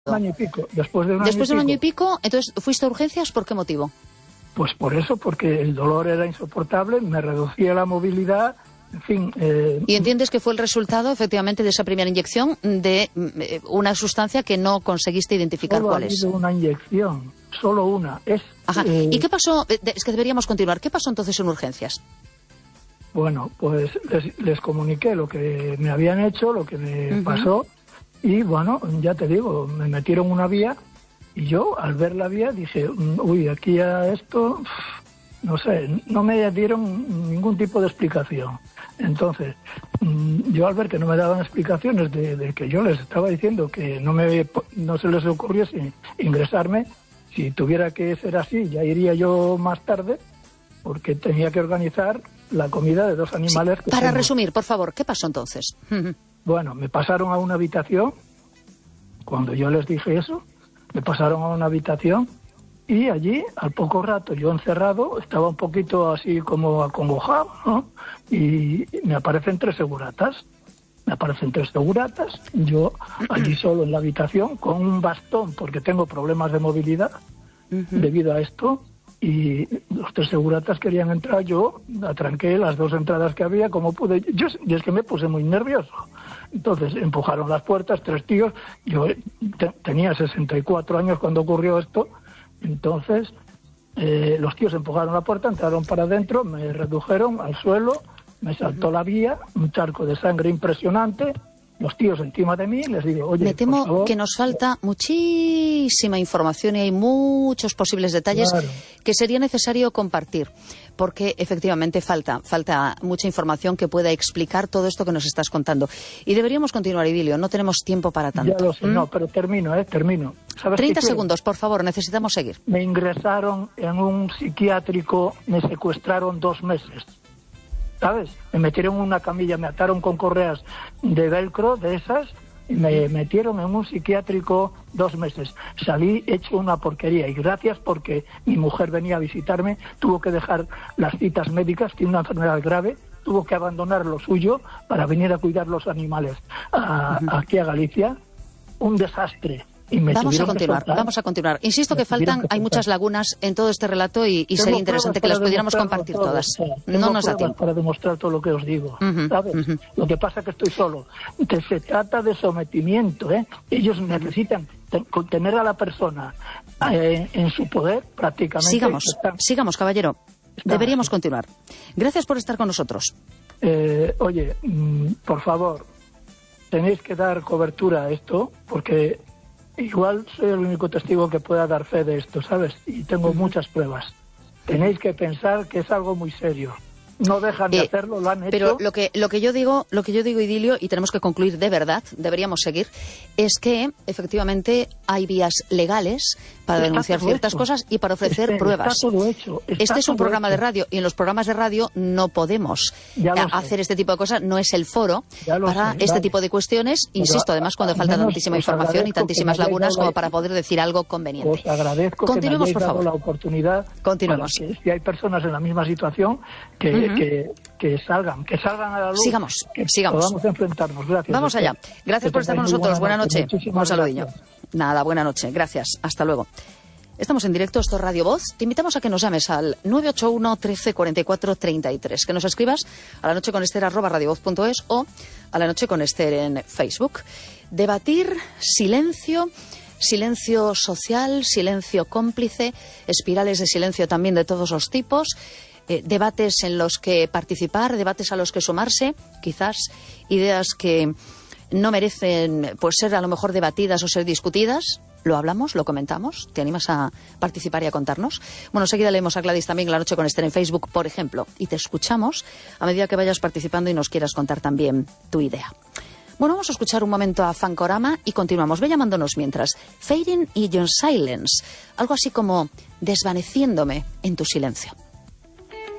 Un año y pico. Después de un año y pico, entonces, ¿fuiste a urgencias? ¿Por qué motivo? Pues por eso, porque el dolor era insoportable, me reducía la movilidad, en fin... ¿Y entiendes que fue el resultado, efectivamente, de esa primera inyección de una sustancia que no conseguiste identificar cuál es? Solo ha habido una inyección, solo una. Ajá. ¿Y qué pasó? Es que deberíamos continuar. ¿Qué pasó entonces en urgencias? Bueno, pues les comuniqué lo que me habían hecho, lo que me pasó, y bueno, ya te digo, me metieron una vía, y yo, al ver la vía, dije, uy, aquí a esto, no sé, no me dieron ningún tipo de explicación. Entonces, yo al ver que no me daban explicaciones de que yo les estaba diciendo que no se les ocurriese ingresarme, si tuviera que ser así, ya iría yo más tarde, porque tenía que organizar la comida de 2 animales. Sí, para resumir, por favor, ¿qué pasó entonces? Bueno, me pasaron a una habitación, cuando yo les dije eso, me pasaron a una habitación y allí, al poco rato, yo encerrado, estaba un poquito así como acongojado, ¿no? Y me aparecen 3 seguratas. Yo allí solo en la habitación, con un bastón, porque tengo problemas de movilidad debido a esto, y los 3 seguratas querían entrar, yo atranqué las 2 entradas que había como pude. Y es que me puse muy nervioso. Entonces empujaron las puertas, 3 tíos, yo tenía 64 años cuando ocurrió esto, entonces los tíos empujaron la puerta, entraron para adentro, me redujeron al suelo, me saltó la vía, un charco de sangre impresionante, los tíos encima de mí, les digo, oye, me temo por favor, que nos falta muchísima información y hay muchos posibles detalles que sería necesario compartir, porque efectivamente falta mucha información que pueda explicar todo esto que nos estás contando. Y deberíamos continuar, Idilio, no tenemos tiempo para tanto. Ya lo sé, no, pero termino. ¿Sabes 30 segundos, por favor, necesitamos seguir. Me ingresaron en un psiquiátrico, me secuestraron 2 meses. ¿Sabes? Me metieron en una camilla, me ataron con correas de velcro, de esas, y me metieron en un psiquiátrico 2 meses. Salí hecho una porquería, y gracias porque mi mujer venía a visitarme, tuvo que dejar las citas médicas, tiene una enfermedad grave, tuvo que abandonar lo suyo para venir a cuidar los animales aquí a Galicia. Un desastre. Vamos a continuar. Insisto que hay muchas lagunas en todo este relato y sería interesante que las pudiéramos compartir todas. No nos da tiempo. Para demostrar todo lo que os digo, ¿sabes? Lo que pasa es que estoy solo. Se trata de sometimiento, ¿eh? Ellos necesitan tener a la persona en su poder prácticamente. Sigamos, caballero. Deberíamos continuar. Gracias por estar con nosotros. Oye, por favor, tenéis que dar cobertura a esto, porque... igual soy el único testigo que pueda dar fe de esto, ¿sabes? Y tengo muchas pruebas. Tenéis que pensar que es algo muy serio. No dejan de hacerlo, lo han hecho. Pero lo que yo digo, Idilio, y tenemos que concluir de verdad, deberíamos seguir, es que efectivamente hay vías legales para denunciar ciertas cosas y para ofrecer pruebas. Está todo hecho. Este es un programa de radio y en los programas de radio no podemos hacer este tipo de cosas, no es el foro para este tipo de cuestiones. Insisto, además, cuando falta tantísima información y tantísimas lagunas como para poder decir algo conveniente. Os agradezco Continuemos, que me hayáis por favor. dado la oportunidad. Continuemos. Para que, si hay personas en la misma situación, que salgan a la luz. Sigamos. Vamos a enfrentarnos. Gracias. Vamos allá. Gracias por estar con nosotros. Buena noche. Un saludillo. Gracias. Nada, buena noche. Gracias. Hasta luego. Estamos en directo, esto es Radio Voz. Te invitamos a que nos llames al 981 13 44 33. Que nos escribas a la noche con Esther @radiovoz.es o a la noche con Esther en Facebook. Debatir, silencio social, silencio cómplice, espirales de silencio también de todos los tipos. Debates en los que participar, debates a los que sumarse, quizás ideas que no merecen pues ser a lo mejor debatidas o ser discutidas. Lo hablamos, lo comentamos. ¿Te animas a participar y a contarnos? Bueno, enseguida leemos a Gladys también La Noche con Esther en Facebook, por ejemplo, y te escuchamos a medida que vayas participando y nos quieras contar también tu idea. Bueno, vamos a escuchar un momento a Fancorama y continuamos. Ve llamándonos mientras. Fading in your silence. Algo así como desvaneciéndome en tu silencio.